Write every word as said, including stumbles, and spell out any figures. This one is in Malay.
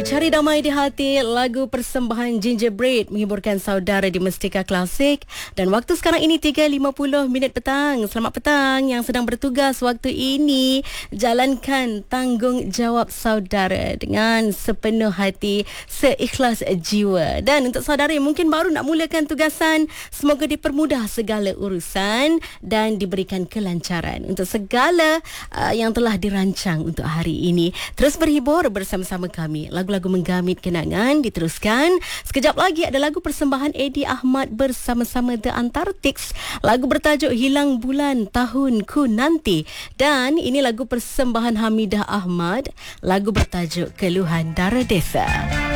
Cari damai di hati, lagu persembahan Gingerbread menghiburkan saudara di Mestika Klasik. Dan waktu sekarang ini tiga lima puluh minit petang. Selamat petang yang sedang bertugas waktu ini. Jalankan tanggungjawab saudara dengan sepenuh hati, seikhlas jiwa. Dan untuk saudara yang mungkin baru nak mulakan tugasan, semoga dipermudah segala urusan dan diberikan kelancaran untuk segala uh, yang telah dirancang untuk hari ini. Terus berhibur bersama-sama kami. Lagu-lagu menggamit kenangan diteruskan. Sekejap lagi ada lagu persembahan Eddie Ahmad bersama-sama The Antarctics. Lagu bertajuk Hilang Bulan Tahunku Nanti. Dan ini lagu persembahan Hamidah Ahmad. Lagu bertajuk Keluhan Dara Desa.